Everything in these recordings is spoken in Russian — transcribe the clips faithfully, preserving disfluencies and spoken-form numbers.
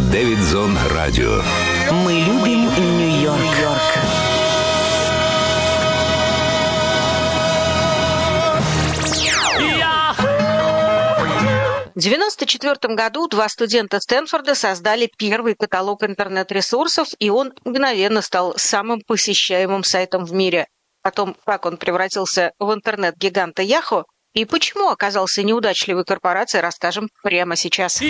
Дэвидсон Радио. Мы любим Нью-Йорк. В девяносто четвёртом году два студента Стэнфорда создали первый каталог интернет-ресурсов, и он мгновенно стал самым посещаемым сайтом в мире. О том, как он превратился в интернет-гиганта Yahoo и почему оказался неудачливой корпорацией, расскажем прямо сейчас.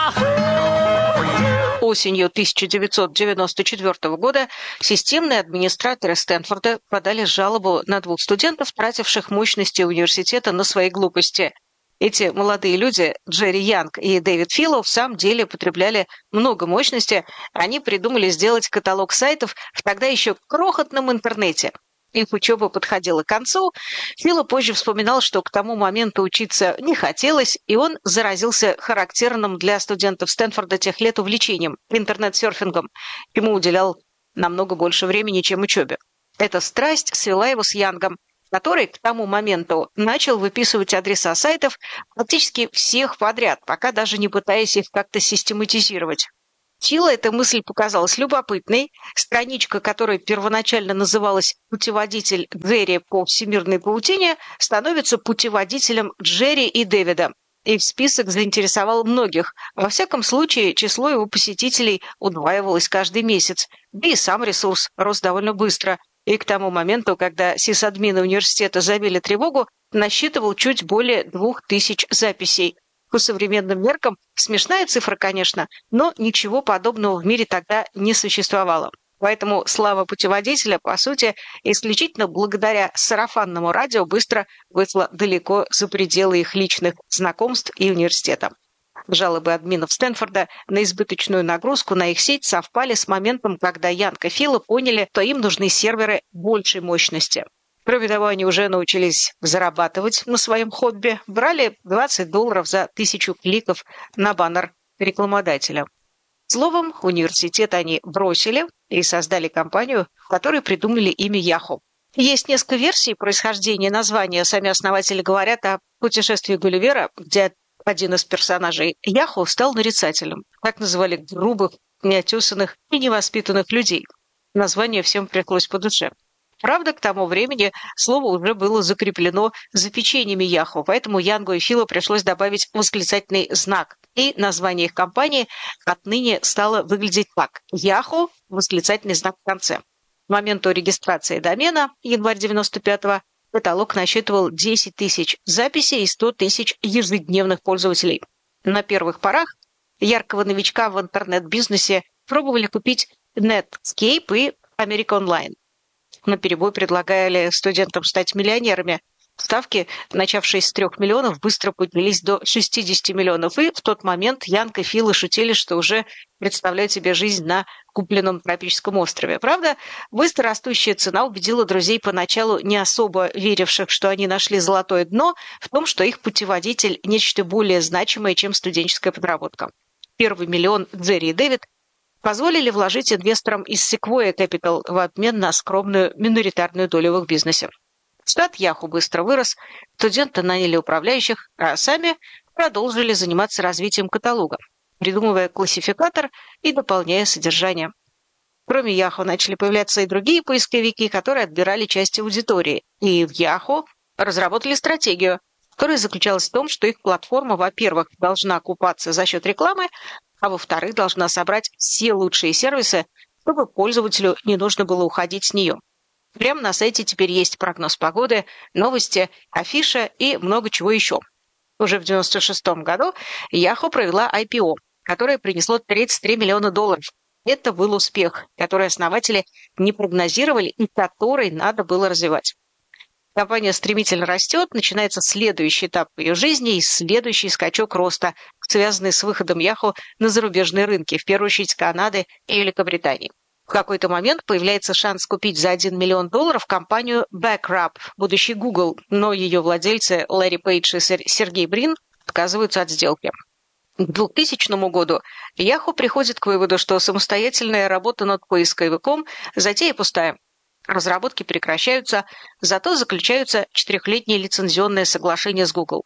Осенью тысяча девятьсот девяносто четвёртого года системные администраторы Стэнфорда подали жалобу на двух студентов, тративших мощности университета на свои глупости. Эти молодые люди, Джерри Янг и Дэвид Филло, в самом деле потребляли много мощности. Они придумали сделать каталог сайтов в тогда еще крохотном интернете. Их учеба подходила к концу. Филло позже вспоминал, что к тому моменту учиться не хотелось, и он заразился характерным для студентов Стэнфорда тех лет увлечением – интернет-серфингом. Ему уделял намного больше времени, чем учебе. Эта страсть свела его с Янгом, который к тому моменту начал выписывать адреса сайтов практически всех подряд, пока даже не пытаясь их как-то систематизировать. Филло эта мысль показалась любопытной. Страничка, которая первоначально называлась «Путеводитель Джерри по всемирной паутине», становится путеводителем Джерри и Дэвида. И в список заинтересовал многих. Во всяком случае, число его посетителей удваивалось каждый месяц. Да и сам ресурс рос довольно быстро. И к тому моменту, когда сисадмины университета завели тревогу, насчитывал чуть более двух тысяч записей. По современным меркам смешная цифра, конечно, но ничего подобного в мире тогда не существовало. Поэтому слава путеводителя, по сути, исключительно благодаря сарафанному радио быстро вышла далеко за пределы их личных знакомств и университета. Жалобы админов Стэнфорда на избыточную нагрузку на их сеть совпали с моментом, когда Янг и Филло поняли, что им нужны серверы большей мощности. Кроме того, они уже научились зарабатывать на своем хобби, брали двадцать долларов за тысячу кликов на баннер рекламодателя. Словом, университет они бросили и создали компанию, в которой придумали имя Yahoo. Есть несколько версий происхождения названия. Сами основатели говорят о путешествии Гулливера, где один из персонажей Yahoo стал нарицателем. Так называли грубых, неотесанных и невоспитанных людей. Название всем пришлось по душе. Правда, к тому времени слово уже было закреплено за печеньями Yahoo, поэтому Янгу и Филло пришлось добавить восклицательный знак. И название их компании отныне стало выглядеть так. Yahoo, восклицательный знак в конце. К моменту регистрации домена, январь девяносто пятого, каталог насчитывал десять тысяч записей и сто тысяч ежедневных пользователей. На первых порах яркого новичка в интернет-бизнесе пробовали купить Netscape и America Online. Наперебой предлагали студентам стать миллионерами. Ставки, начавшись с трех миллионов, быстро поднялись до шестидесяти миллионов. И в тот момент Янг и Филло шутили, что уже представляют себе жизнь на купленном тропическом острове. Правда, быстро растущая цена убедила друзей, поначалу не особо веривших, что они нашли золотое дно, в том, что их путеводитель – нечто более значимое, чем студенческая подработка. Первый миллион Джерри и Дэвид позволили вложить инвесторам из Sequoia Capital в обмен на скромную миноритарную долю в их бизнесе. Штат Yahoo быстро вырос, студенты наняли управляющих, а сами продолжили заниматься развитием каталога, придумывая классификатор и дополняя содержание. Кроме Yahoo начали появляться и другие поисковики, которые отбирали часть аудитории. И в Yahoo разработали стратегию, которая заключалась в том, что их платформа, во-первых, должна окупаться за счет рекламы, а во-вторых, должна собрать все лучшие сервисы, чтобы пользователю не нужно было уходить с нее. Прямо на сайте теперь есть прогноз погоды, новости, афиша и много чего еще. Уже в девяносто шестом году Yahoo провела ай пи о, которое принесло тридцать три миллиона долларов. Это был успех, который основатели не прогнозировали и который надо было развивать. Компания стремительно растет, начинается следующий этап ее жизни и следующий скачок роста, связанный с выходом Yahoo на зарубежные рынки, в первую очередь Канады и Великобритании. В какой-то момент появляется шанс купить за один миллион долларов компанию Backrub, будущий Google, но ее владельцы Ларри Пейдж и Сергей Брин отказываются от сделки. К двухтысячному году Yahoo приходит к выводу, что самостоятельная работа над поисковиком затея пустая. Разработки прекращаются, зато заключаются четырехлетние лицензионные соглашения с Google.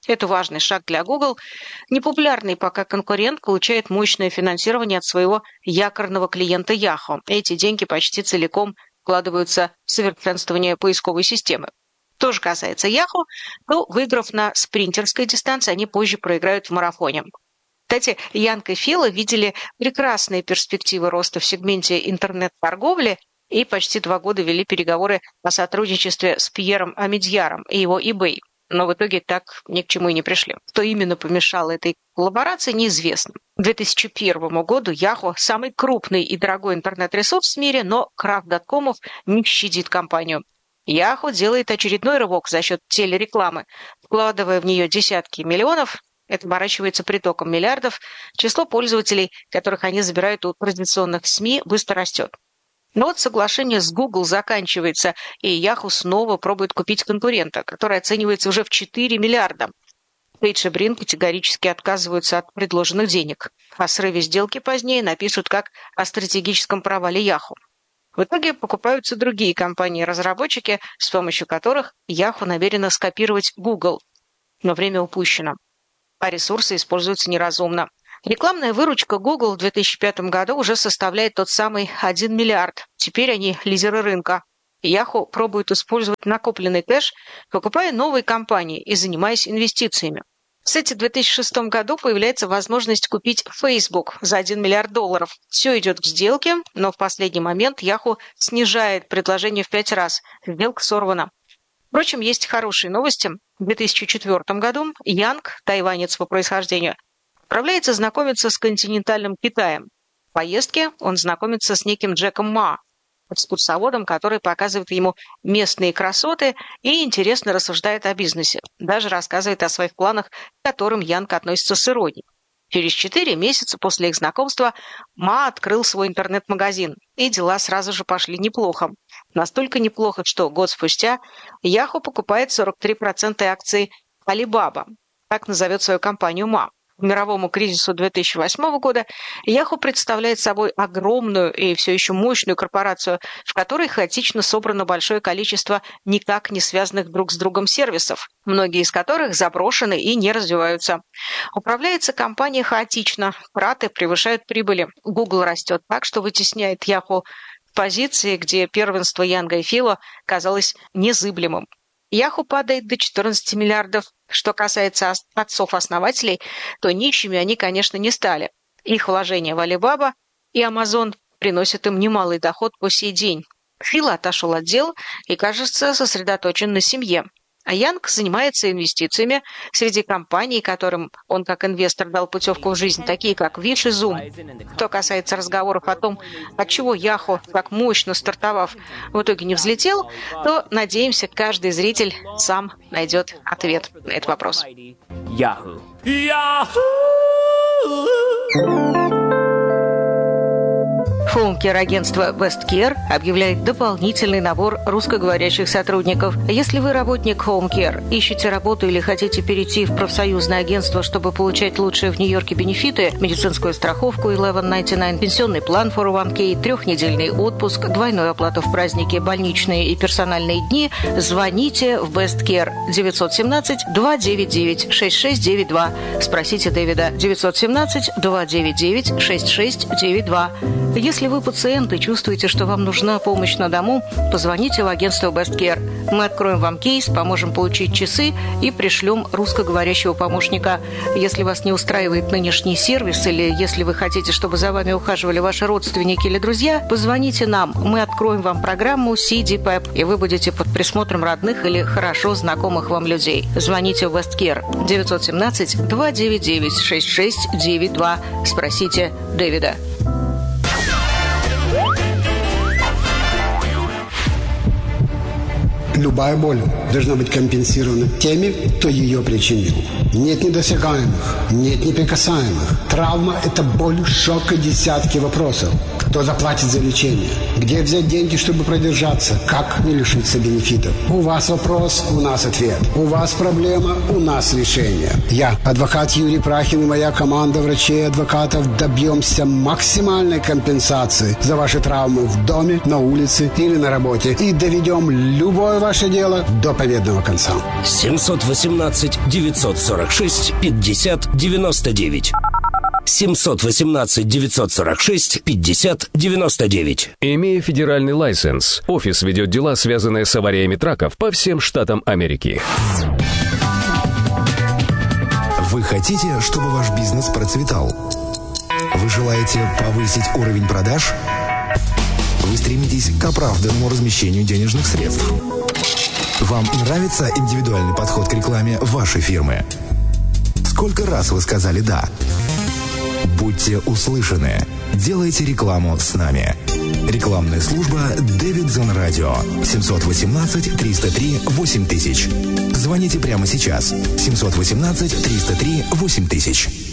Это важный шаг для Google. Непопулярный пока конкурент получает мощное финансирование от своего якорного клиента Yahoo. Эти деньги почти целиком вкладываются в совершенствование поисковой системы. Что же касается Yahoo, то, выиграв на спринтерской дистанции, они позже проиграют в марафоне. Кстати, Янг и Фила видели прекрасные перспективы роста в сегменте интернет-торговли и почти два года вели переговоры о сотрудничестве с Пьером Амидьяром и его eBay. Но в итоге так ни к чему и не пришли. Что именно помешало этой коллаборации, неизвестно. К две тысячи первому году Yahoo – самый крупный и дорогой интернет-ресурс в мире, но крах доткомов не щадит компанию. Yahoo делает очередной рывок за счет телерекламы, вкладывая в нее десятки миллионов. Это оборачивается притоком миллиардов. Число пользователей, которых они забирают у традиционных СМИ, быстро растет. Но вот соглашение с Google заканчивается, и Yahoo снова пробует купить конкурента, который оценивается уже в четыре миллиарда. Пейдж и Брин категорически отказываются от предложенных денег. О срыве сделки позднее напишут как о стратегическом провале Yahoo. В итоге покупаются другие компании-разработчики, с помощью которых Yahoo намерена скопировать Google. Но время упущено, а ресурсы используются неразумно. Рекламная выручка Google в две тысячи пятом году уже составляет тот самый один миллиард. Теперь они лидеры рынка. Yahoo пробует использовать накопленный кэш, покупая новые компании и занимаясь инвестициями. Кстати, в две тысячи шестом году появляется возможность купить Facebook за один миллиард долларов. Все идет к сделке, но в последний момент Yahoo снижает предложение в пять раз. Сделка сорвана. Впрочем, есть хорошие новости. В две тысячи четвёртом году Янг, тайванец по происхождению, отправляется знакомиться с континентальным Китаем. В поездке он знакомится с неким Джеком Ма, экскурсоводом, который показывает ему местные красоты и интересно рассуждает о бизнесе. Даже рассказывает о своих планах, к которым Янг относится с иронией. Через четыре месяца после их знакомства Ма открыл свой интернет-магазин, и дела сразу же пошли неплохо. Настолько неплохо, что год спустя Yahoo покупает сорок три процента акций Alibaba, так назовет свою компанию Ма. К мировому кризису две тысячи восьмого года Yahoo представляет собой огромную и все еще мощную корпорацию, в которой хаотично собрано большое количество никак не связанных друг с другом сервисов, многие из которых заброшены и не развиваются. Управляется компания хаотично, траты превышают прибыли. Google растет так, что вытесняет Yahoo в позиции, где первенство Янга и Фила казалось незыблемым. Yahoo падает до четырнадцати миллиардов. Что касается отцов-основателей, то нищими они, конечно, не стали. Их вложения в Alibaba и Amazon приносят им немалый доход по сей день. Фил отошел от дел и, кажется, сосредоточен на семье. А Янг занимается инвестициями среди компаний, которым он как инвестор дал путевку в жизнь, такие как Wish и Zoom. Что касается разговоров о том, отчего Yahoo, так мощно стартовав, в итоге не взлетел, то, надеемся, каждый зритель сам найдет ответ на этот вопрос. Yahoo. Хоум-кер-агентство BestCare объявляет дополнительный набор русскоговорящих сотрудников. Если вы работник Home Care, ищете работу или хотите перейти в профсоюзное агентство, чтобы получать лучшие в Нью-Йорке бенефиты, медицинскую страховку eleven ninety-nine, пенсионный план фор о ван кей, трехнедельный отпуск, двойную оплату в праздники, больничные и персональные дни, звоните в BestCare девятьсот семнадцать два девять девять шесть шесть девять два. Спросите Дэвида девятьсот семнадцать два девять девять шесть шесть девять два. Если вы пациент и чувствуете, что вам нужна помощь на дому, позвоните в агентство BestCare. Мы откроем вам кейс, поможем получить часы и пришлем русскоговорящего помощника. Если вас не устраивает нынешний сервис или если вы хотите, чтобы за вами ухаживали ваши родственники или друзья, позвоните нам. Мы откроем вам программу си ди пэп, и вы будете под присмотром родных или хорошо знакомых вам людей. Звоните в BestCare девятьсот семнадцать два девять девять шесть шесть девять два. Спросите Дэвида. Любая боль должна быть компенсирована теми, кто ее причинил. Нет недосягаемых, нет неприкасаемых. Травма – это боль, шок и десятки вопросов. Кто заплатит за лечение? Где взять деньги, чтобы продержаться? Как не лишиться бенефитов? У вас вопрос, у нас ответ. У вас проблема, у нас решение. Я, адвокат Юрий Прахин, и моя команда врачей и адвокатов добьемся максимальной компенсации за ваши травмы в доме, на улице или на работе. И доведем любое ваше дело до победного конца. семьсот восемнадцать девятьсот сорок шесть пятьдесят девяносто девять. семьсот восемнадцать девятьсот сорок шесть пятьдесят девяносто девять. Имея федеральный лайсенс, офис ведет дела, связанные с авариями траков по всем штатам Америки. Вы хотите, чтобы ваш бизнес процветал? Вы желаете повысить уровень продаж? Вы стремитесь к оправданному размещению денежных средств? Вам нравится индивидуальный подход к рекламе вашей фирмы? Сколько раз вы сказали «да»? Будьте услышаны. Делайте рекламу с нами. Рекламная служба Davidson Radio. семьсот восемнадцать триста три восемь тысяч. Звоните прямо сейчас. семьсот восемнадцать триста три восемь тысяч.